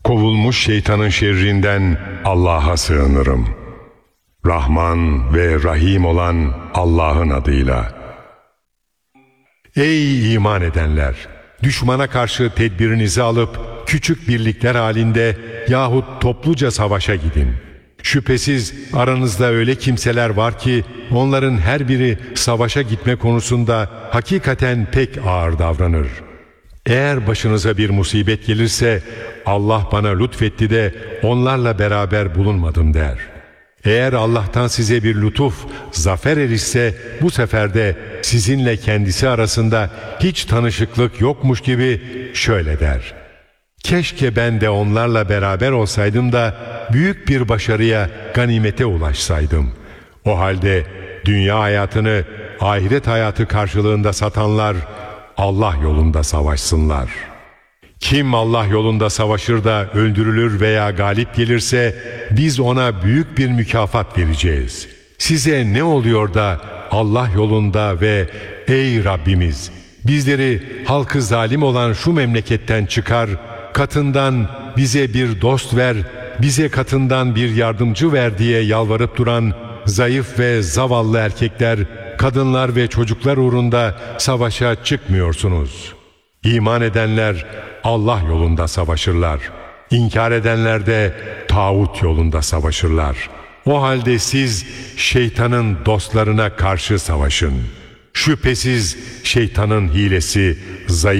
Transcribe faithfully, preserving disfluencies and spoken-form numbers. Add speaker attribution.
Speaker 1: Kovulmuş şeytanın şerrinden Allah'a sığınırım. Rahman ve Rahim olan Allah'ın adıyla. Ey iman edenler! Düşmana karşı tedbirinizi alıp küçük birlikler halinde yahut topluca savaşa gidin. Şüphesiz aranızda öyle kimseler var ki onların her biri savaşa gitme konusunda hakikaten pek ağır davranır. Eğer başınıza bir musibet gelirse Allah bana lütfetti de onlarla beraber bulunmadım der. Eğer Allah'tan size bir lütuf, zafer erişse bu sefer de sizinle kendisi arasında hiç tanışıklık yokmuş gibi şöyle der: keşke ben de onlarla beraber olsaydım da büyük bir başarıya, ganimete ulaşsaydım. O halde dünya hayatını ahiret hayatı karşılığında satanlar Allah yolunda savaşsınlar. Kim Allah yolunda savaşır da öldürülür veya galip gelirse biz ona büyük bir mükafat vereceğiz. Size ne oluyor da Allah yolunda ve ey Rabbimiz bizleri halkı zalim olan şu memleketten çıkar, katından bize bir dost ver, bize katından bir yardımcı ver diye yalvarıp duran zayıf ve zavallı erkekler, kadınlar ve çocuklar uğrunda savaşa çıkmıyorsunuz. İman edenler Allah yolunda savaşırlar. İnkar edenler de tağut yolunda savaşırlar. O halde siz şeytanın dostlarına karşı savaşın. Şüphesiz şeytanın hilesi zayıf